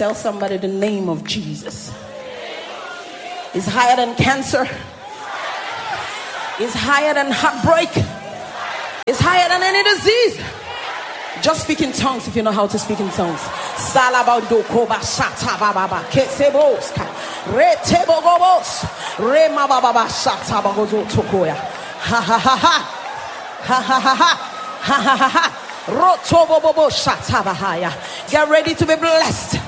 Tell somebody the name of Jesus is higher than cancer. Is higher than heartbreak. Is higher than any disease. Just speak in tongues if you know how to speak in tongues. Salabando koba shata baba kesebos retebo gobos rema baba shata bagozo tokoya. Ha ha ha ha ha ha ha ha ha ha ha. Rotobo bobo shata bahaya. Get ready to be blessed.